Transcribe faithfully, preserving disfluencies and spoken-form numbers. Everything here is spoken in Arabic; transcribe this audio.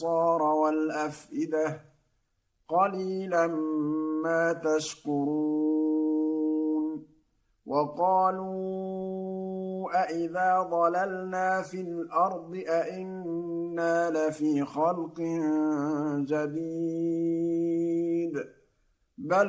الأبصار والأفئدة قليلا ما تشكرون وقالوا أإذا ضللنا في الأرض أإنا لفي خلق جديد بل